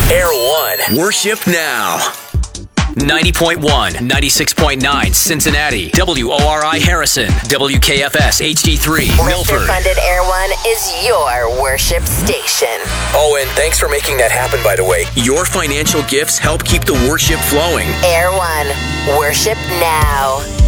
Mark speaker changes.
Speaker 1: Air One. Worship now. 90.1, 96.9 Cincinnati, WORI Harrison, WKFS HD3 Milford.
Speaker 2: Worship-funded Air One is your worship station.
Speaker 1: Oh, and thanks for making that happen, by the way. Your financial gifts help keep the worship flowing.
Speaker 2: Air One. Worship now.